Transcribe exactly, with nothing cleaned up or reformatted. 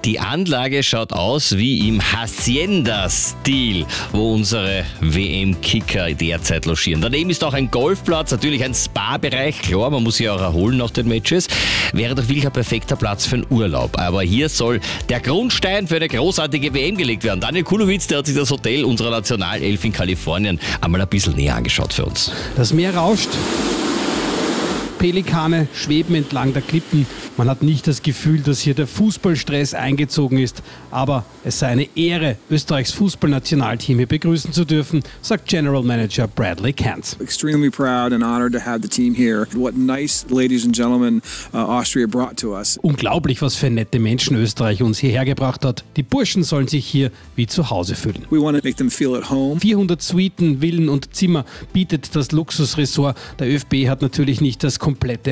Die Anlage schaut aus wie im Hacienda-Stil, wo unsere W M-Kicker derzeit logieren. Daneben ist auch ein Golfplatz, natürlich ein Spa-Bereich. Klar, man muss sich auch erholen nach den Matches. Wäre doch wirklich ein perfekter Platz für einen Urlaub. Aber hier soll der Grundstein für eine großartige W M gelegt werden. Daniel Kulowitz, der hat sich das Hotel unserer Nationalelf in Kalifornien einmal ein bisschen näher angeschaut für uns. Das Meer rauscht. Pelikane schweben entlang der Klippen. Man hat nicht das Gefühl, dass hier der Fußballstress eingezogen ist. Aber es sei eine Ehre, Österreichs Fußballnationalteam hier begrüßen zu dürfen, sagt General Manager Bradley Kant. Extremely proud and honored to have the team here. What nice ladies and gentlemen uh, Austria brought to us. Unglaublich, was für nette Menschen Österreich uns hierher gebracht hat. Die Burschen sollen sich hier wie zu Hause fühlen. We want to make them feel at home. vierhundert Suiten, Villen und Zimmer bietet das Luxusressort. Der ÖFB hat natürlich nicht das komplette